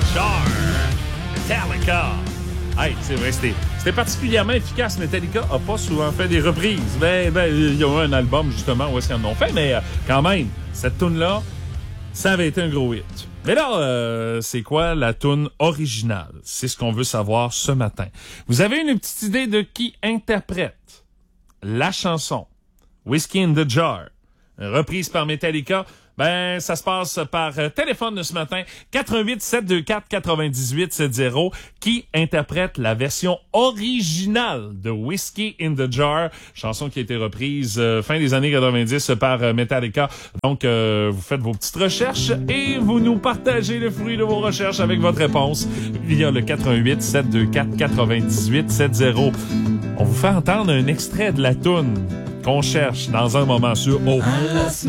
Jar. Metallica. Hey, c'est vrai, c'était particulièrement efficace. Metallica a pas souvent fait des reprises. Il y a eu un album, justement, où est-ce qu'ils en ont fait, mais quand même, cette toune-là, ça avait été un gros hit. Mais là, c'est quoi la toune originale? C'est ce qu'on veut savoir ce matin. Vous avez une petite idée de qui interprète la chanson Whiskey in the Jar, reprise par Metallica? Ben, ça se passe par téléphone ce matin, 88 724 98 70, qui interprète la version originale de Whiskey in the Jar, chanson qui a été reprise fin des années 90 par Metallica. Donc, vous faites vos petites recherches et vous nous partagez le fruit de vos recherches avec votre réponse via le 88 724 98 70. On vous fait entendre un extrait de la toune qu'on cherche dans un moment sur O.